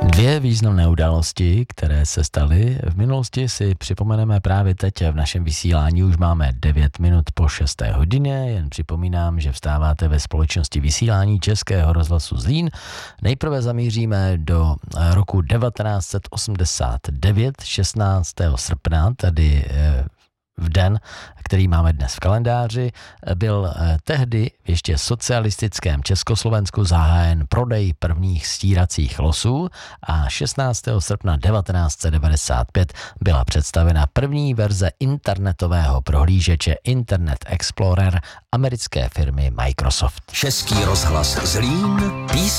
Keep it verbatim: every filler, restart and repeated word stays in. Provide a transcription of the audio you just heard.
Dvě významné události, které se staly v minulosti, si připomeneme právě teď v našem vysílání. Už máme devět minut po šesté hodině, jen připomínám, že vstáváte ve společnosti vysílání Českého rozhlasu Zlín. Nejprve zamíříme do roku devatenáct set osmdesát devět, šestnáctého srpna, tedy v den, který máme dnes v kalendáři, byl tehdy v ještě socialistickém Československu zahájen prodej prvních stíracích losů a šestnáctého srpna devatenáct set devadesát pět byla představena první verze internetového prohlížeče Internet Explorer americké firmy Microsoft. Český rozhlas Zlín, písně